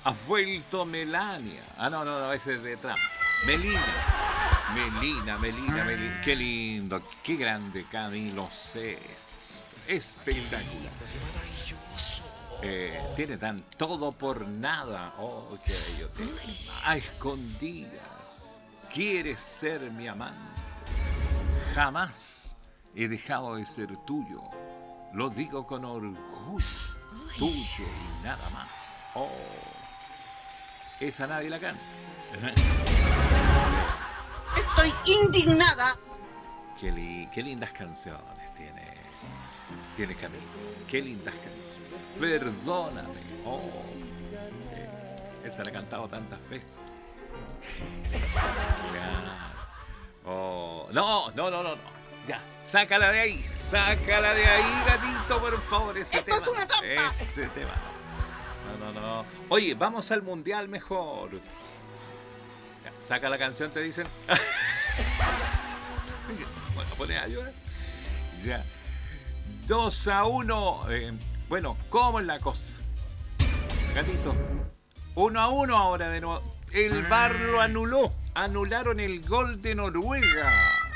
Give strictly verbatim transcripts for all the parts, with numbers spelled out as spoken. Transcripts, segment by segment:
Ha vuelto Melania. Ah, no, no, no, ese es de Trump. Melina. Melina, Melina, Melina. Qué lindo, qué grande Camilo Sesto. Espectacular. Eh, tiene tan todo por nada. Oh, qué bello tema. A escondidas. ¿Quieres ser mi amante? Jamás he dejado de ser tuyo. Lo digo con orgullo. Tuyo y nada más. Oh. Esa nadie la canta. Estoy indignada. Qué, li- qué lindas canciones tiene, tiene Camilo. Qué lindas canciones. Perdóname. Oh, eh, esa la he cantado tantas veces. Claro. Oh, no, no, no, no, no. Ya, sácala de ahí, sácala de ahí, gatito, por favor. Ese Esto tema. es una trampa. Ese tema. No, no, no. Oye, vamos al mundial mejor. Ya, saca la canción, te dicen. Bueno, pone a llorar. Ya. dos a uno. Eh, bueno, ¿cómo es la cosa? Gatito. uno a uno ahora de nuevo. El V A R lo anuló. Anularon el gol de Noruega.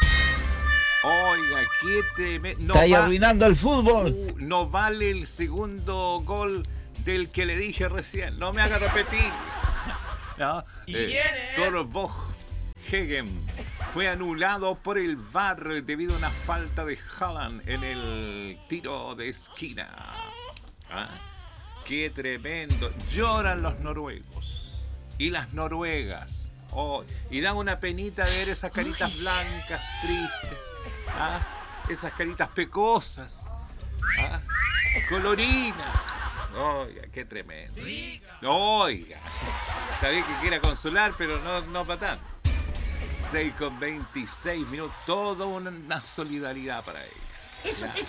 Oiga, qué tremendo. No Está ahí va... arruinando el fútbol. Uh, no vale el segundo gol del que le dije recién. No me haga repetir. ¿No? Eh, Torvog Hegen fue anulado por el V A R debido a una falta de Haaland en el tiro de esquina. ¿Ah? Qué tremendo. Lloran los noruegos y las noruegas. Oh, y dan una penita de ver esas caritas blancas, tristes. ¿Ah? Esas caritas pecosas. ¿Ah? Colorinas. Oiga, qué tremendo. Oiga. Está bien que quiera consolar, pero no, no para tanto. seis con veintiséis minutos. Toda una solidaridad para ellas. Claro.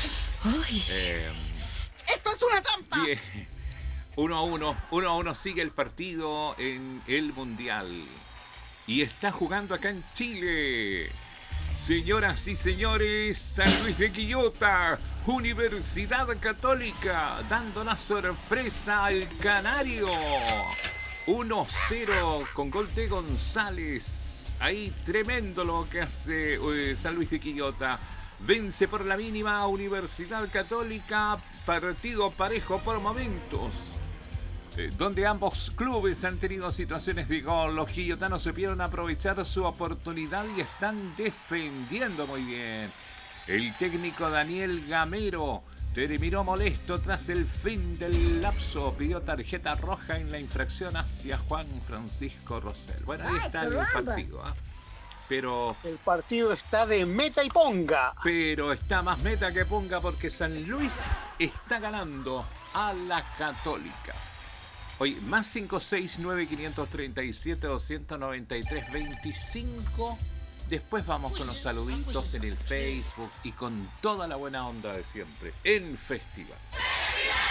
Eh, Esto es una trampa. bien. uno a uno. uno a uno sigue el partido en el Mundial. Y está jugando acá en Chile. Señoras y señores, San Luis de Quillota, Universidad Católica, dando la sorpresa al Canario. uno cero con gol de González. Ahí tremendo lo que hace eh, San Luis de Quillota. Vence por la mínima Universidad Católica. Partido parejo por momentos, eh, donde ambos clubes han tenido situaciones de gol. Los quillotanos supieron aprovechar su oportunidad y están defendiendo muy bien. El técnico Daniel Gamero terminó molesto tras el fin del lapso. Pidió tarjeta roja en la infracción hacia Juan Francisco Rosell. Bueno, ahí está el partido. ¿eh? Pero, El partido está de meta y ponga. pero está más meta que ponga porque San Luis está ganando a la Católica. Oye, más cinco seis nueve cinco tres siete dos nueve tres dos cinco. Después vamos con los saluditos en el Facebook y con toda la buena onda de siempre en Festival.